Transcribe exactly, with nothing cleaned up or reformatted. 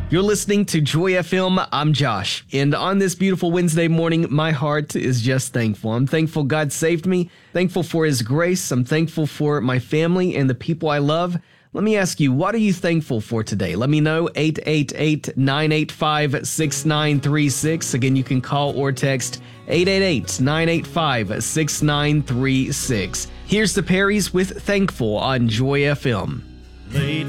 You're listening to Joy F M. I'm Josh, and on this beautiful Wednesday morning, my heart is just thankful. I'm thankful God saved me, thankful for His grace. I'm thankful for my family and the people I love. Let me ask you, what are you thankful for today? Let me know, eight eight eight, nine eight five, six nine three six. Again, you can call or text eight eight eight, nine eight five, six nine three six. Here's the Perrys with Thankful on Joy F M. Late